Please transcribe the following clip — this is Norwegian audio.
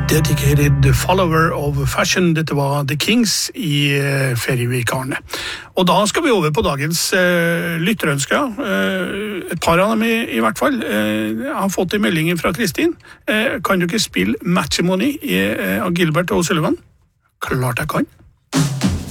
Dedicated follower of fashion. Dette var The Kings i ferievikarene. Og da skal vi over på dagens lytterønsker. Et par av dem i hvert fall. Jeg har fått en melding fra Kristin. Kan du ikke spille Matrimony av Gilbert og Sullivan? Klart jeg kan.